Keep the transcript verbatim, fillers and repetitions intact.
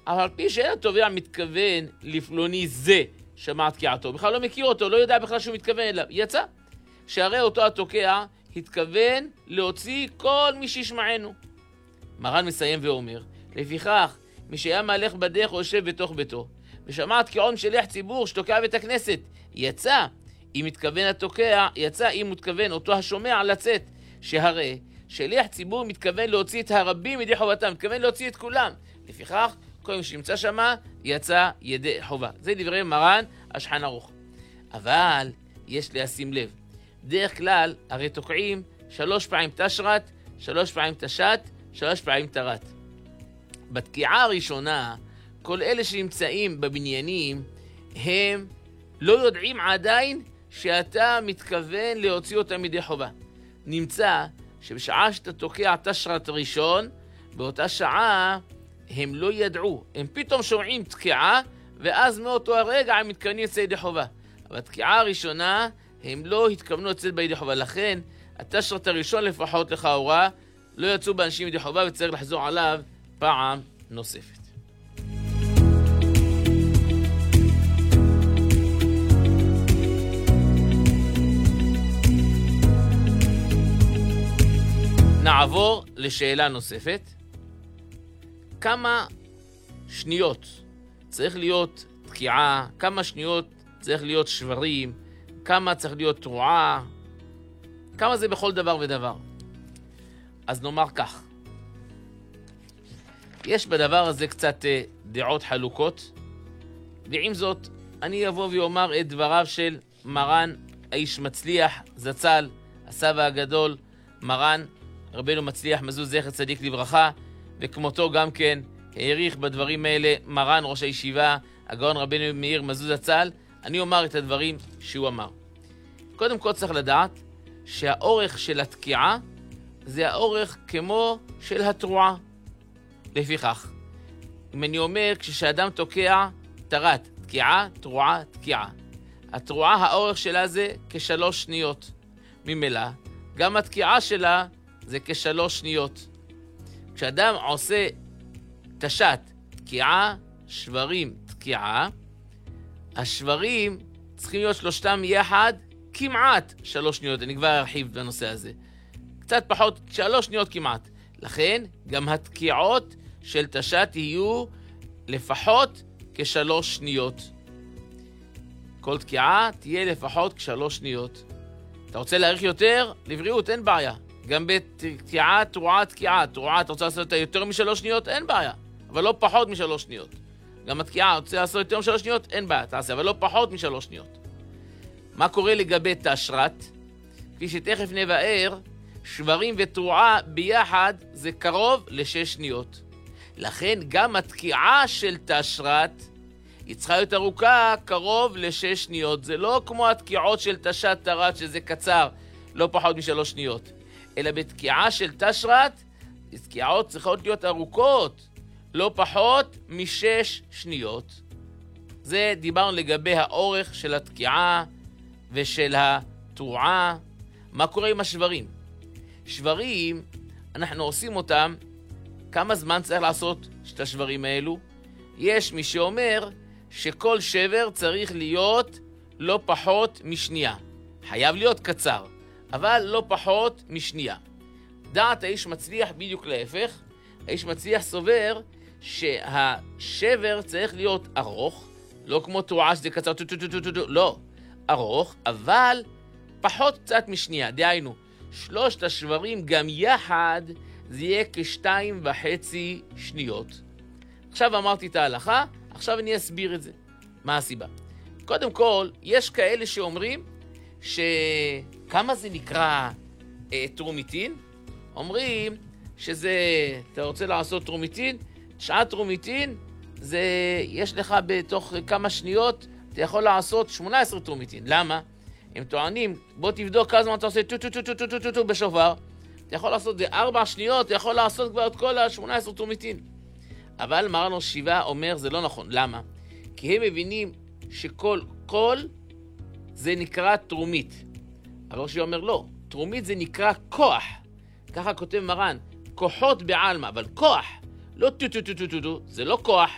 אבל על פי שאין התובע מתכוון לפלוני זה שמע תקיעתו, בכלל לא מכיר אותו, לא יודע בכלל שהוא מתכוון אליו, יצא. שהרי אותו התוקע התכוון להוציא כל מי שישמענו. מרן מסיים ואומר, לפיכך, מי שהיה מהלך בדרך או יושב בתוך ביתו, ושמע תקיעון שליח ציבור שתוקע בית הכנסת, יצא. אם מתכוון התוקע, יצא אם מתכוון אותו השומע לצאת. שהרי שליח ציבור מתכוון להוציא את הרבים ידי חובתם, מתכוון להוציא את כולם. לפיכך, כל מי שנמצא שמה, יצא ידי חובה. זה דברי מרן השולחן ערוך. אבל יש לשים לב, דרך כלל הרי תוקעים שלוש פעמים תשרת, שלוש פעמים תשת, שלוש פעמים תרת. בתקיעה הראשונה, כל אלה שנמצאים בבניינים, הם לא יודעים עדיין שאתה מתכוון להוציא אותם ידי חובה. נמצא שבשעה שאתה תוקע תשרת ראשון, באותה שעה הם לא ידעו, הם פתאום שומעים תקיעה, ואז מאותו הרגע הם מתכוונים לצאת ידי חובה. אבל התקיעה הראשונה, הם לא התכוונו לצאת בידי חובה. לכן, התשרת הראשון לפחות לכאורה, לא יצאו באנשים ידי חובה, וצריך לחזור עליו פעם נוספת. נעבור לשאלה נוספת. כמה שניות צריך להיות תקיעה, כמה שניות צריך להיות שברים, כמה צריך להיות תרועה, כמה זה בכל דבר ודבר. אז נאמר כך, יש בדבר הזה קצת דעות חלוקות, ועם זאת אני אבוא ואומר את דבריו של מרן האיש מצליח זצ"ל, הסבא הגדול, מרן רבנו מצליח מזוז זכר צדיק לברכה, וכמותו גם כן העריך בדברים האלה מרן ראש הישיבה, הגאון רבנו מאיר מזוז זצ"ל. אני אומר את הדברים שהוא אמר. קודם כל צריך לדעת שהאורך של התקיעה זה האורך כמו של התרועה. לפיכך, אם אני אומר כשאדם תוקע תרת, תקיעה, תרועה, תקיעה. התרועה האורך שלה זה כשלוש שניות. ממילא, גם התקיעה שלה זה כשלוש שניות. כשאדם עושה תשת, תקיעה, שברים, תקיעה, השברים צריכים להיות שלושתם יחד כמעט שלוש שניות. אני כבר ארחיב בנושא הזה. קצת פחות, שלוש שניות כמעט. לכן, גם התקיעות של תשת יהיו לפחות כשלוש שניות. כל תקיעה תהיה לפחות כשלוש שניות. אתה רוצה להאריך יותר? לבריאות, אין בעיה. גם בתקיעה, תרועה, תקיעה. תרועה, אתה רוצה לעשות אותה יותר משלוש שניות? אין בעיה. אבל לא פחות משלוש שניות. גם התקיעה, אתה רוצה לעשות יותר משלוש שניות? אין בעיה, תעשה, אבל לא פחות משלוש שניות. מה קורה לגבי תשרת? כפי שתכף נבאר, שברים ותרועה ביחד זה קרוב לשש שניות. לכן גם התקיעה של תשרת היא צריכה להיות ארוכה קרוב לשש שניות. זה לא כמו התקיעות של תשת תרת שזה קצר, לא פחות משלוש שניות. אלא בתקיעה של תשרת, תקיעות צריכות להיות ארוכות, לא פחות משש שניות. זה דיברנו לגבי האורך של התקיעה ושל התרועה. מה קורה עם השברים? שברים, אנחנו עושים אותם, כמה זמן צריך לעשות את השברים האלו? יש מי שאומר שכל שבר צריך להיות לא פחות משנייה. חייב להיות קצר, אבל לא פחות משנייה. דעת האיש מצליח בדיוק להפך. האיש מצליח סובר שהשבר צריך להיות ארוך, לא כמו תרועה שזה קצר, טו, טו, טו, טו, טו, טו, לא, ארוך, אבל פחות קצת משנייה. דהיינו, שלושת השברים גם יחד זה יהיה כשתיים וחצי שניות. עכשיו אמרתי את ההלכה, עכשיו אני אסביר את זה. מה הסיבה? קודם כל, יש כאלה שאומרים שכמה זה נקרא אה, טרומיטין? אומרים שזה, אתה רוצה לעשות טרומיטין? שעת טרומיטין זה, יש לך בתוך כמה שניות, אתה יכול לעשות שמונה עשרה טרומיטין. למה? הם טוענים, בוא תבדוק כמה זמן אתה עושה טו טו טו טו טו טו טו טו בשופר. אתה יכול לעשות זה ארבע שניות, אתה יכול לעשות כבר את כל ה-שמונה עשרה טרומיטין. אבל מרן ראש הישיבה אומר זה לא נכון. למה? כי הם מבינים שכל קול זה נקרא טרומית. אבל ראש הישיבה אומר לא, טרומית זה נקרא כוח. ככה כותב מרן, כוחות בעלמא, אבל כוח. לא טו טו טו טו טו, זה לא כוח.